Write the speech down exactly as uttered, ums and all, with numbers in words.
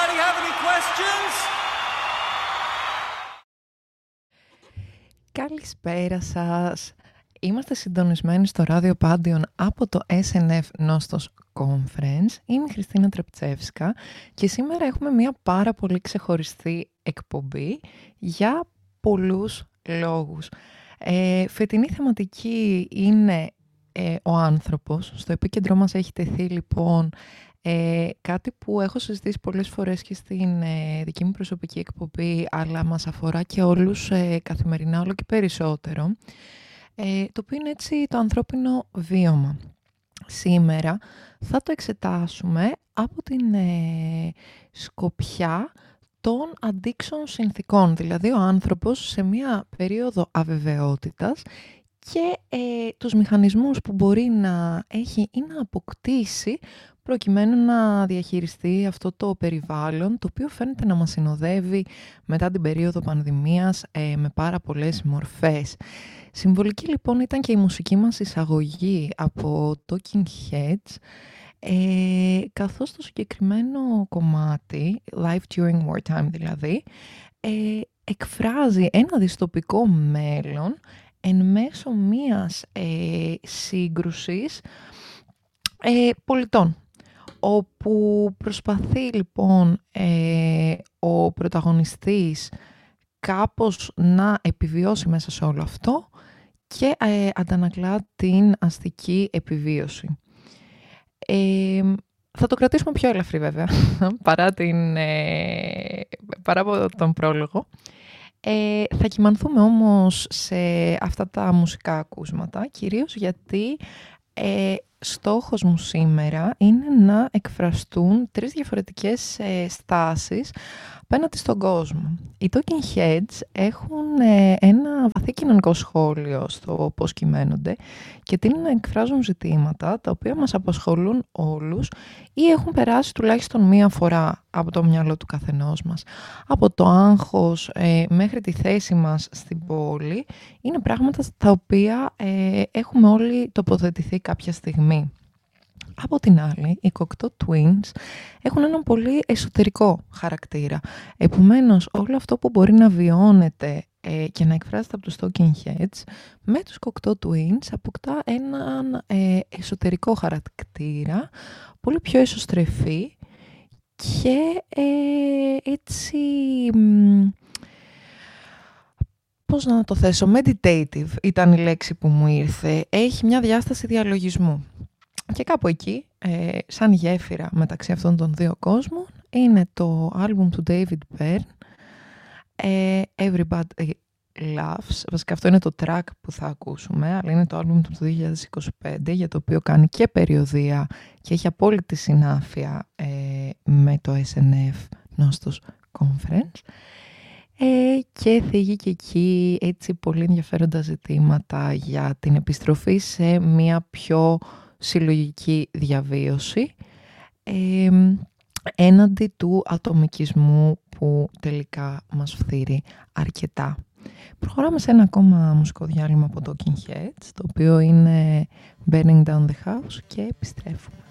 Anybody have any questions? Καλησπέρα σας. Είμαστε συντονισμένοι στο ράδιο Πάντιον από το ες εν εφ Νόστος Conference. Είμαι η Χριστίνα Τρεπτσεύσκα και σήμερα έχουμε μια πάρα πολύ ξεχωριστή εκπομπή για πολλούς λόγους. Ε, φετινή θεματική είναι ε, ο άνθρωπος. Στο επίκεντρό μας έχει τεθεί λοιπόν ε, κάτι που έχω συζητήσει πολλές φορές και στην ε, δική μου προσωπική εκπομπή, αλλά μας αφορά και όλους ε, καθημερινά όλο και περισσότερο, ε, το οποίο είναι έτσι το ανθρώπινο βίωμα. Σήμερα θα το εξετάσουμε από την ε, σκοπιά των αντίξεων συνθήκων, δηλαδή ο άνθρωπος σε μια περίοδο αβεβαιότητας και ε, τους μηχανισμούς που μπορεί να έχει ή να αποκτήσει προκειμένου να διαχειριστεί αυτό το περιβάλλον, το οποίο φαίνεται να μας συνοδεύει μετά την περίοδο πανδημίας ε, με πάρα πολλές μορφές. Συμβολική λοιπόν ήταν και η μουσική μας εισαγωγή από Talking Heads, ε, καθώς το συγκεκριμένο κομμάτι, Life During Wartime δηλαδή, ε, εκφράζει ένα δυστοπικό μέλλον εν μέσω μίας ε, σύγκρουσης ε, πολιτών, όπου προσπαθεί λοιπόν ε, ο πρωταγωνιστής κάπως να επιβιώσει μέσα σε όλο αυτό και ε, αντανακλά την αστική επιβίωση. Ε, θα το κρατήσουμε πιο ελαφρύ βέβαια, παρά, την, ε, παρά από τον πρόλογο. Ε, θα κυμανθούμε όμως σε αυτά τα μουσικά ακούσματα, κυρίως γιατί ε, στόχος μου σήμερα είναι να εκφραστούν τρεις διαφορετικές ε, στάσεις απέναντι στον κόσμο. Οι Talking Heads έχουν ε, ένα βαθύ κοινωνικό σχόλιο στο πώς κειμένονται και τείνουν να εκφράζουν ζητήματα τα οποία μας απασχολούν όλους ή έχουν περάσει τουλάχιστον μία φορά από το μυαλό του καθενός μας. Από το άγχος ε, μέχρι τη θέση μας στην πόλη είναι πράγματα τα οποία ε, έχουμε όλοι τοποθετηθεί κάποια στιγμή. Από την άλλη, οι Cocteau Twins έχουν έναν πολύ εσωτερικό χαρακτήρα. Επομένως, όλο αυτό που μπορεί να βιώνεται ε, και να εκφράζεται από τους Talking Heads, με τους Cocteau Twins αποκτά έναν ε, εσωτερικό χαρακτήρα, πολύ πιο εσωστρεφή και ε, έτσι... Μ, πώς να το θέσω, meditative ήταν η λέξη που μου ήρθε. Έχει μια διάσταση διαλογισμού. Και κάπου εκεί, ε, σαν γέφυρα μεταξύ αυτών των δύο κόσμων, είναι το άλμπουμ του David Byrne, ε, Everybody Loves. Βασικά αυτό είναι το track που θα ακούσουμε, αλλά είναι το άλμπουμ του δύο χιλιάδες είκοσι πέντε, για το οποίο κάνει και περιοδεία και έχει απόλυτη συνάφεια ε, με το ες εν εφ Νόστος Conference. Ε, και θίγει και εκεί έτσι πολύ ενδιαφέροντα ζητήματα για την επιστροφή σε μια πιο συλλογική διαβίωση ε, έναντι του ατομικισμού που τελικά μας φθείρει αρκετά. Προχωράμε σε ένα ακόμα μουσικό διάλειμμα από Talking Heads, το οποίο είναι Burning Down the House, και επιστρέφουμε.